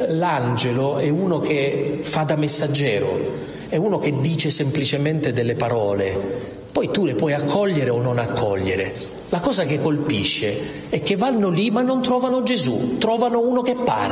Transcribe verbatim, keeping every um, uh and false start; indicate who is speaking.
Speaker 1: l'angelo è uno che fa da messaggero, è uno che dice semplicemente delle parole, poi tu le puoi accogliere o non accogliere. La cosa che colpisce è che vanno lì ma non trovano Gesù, trovano uno che parla.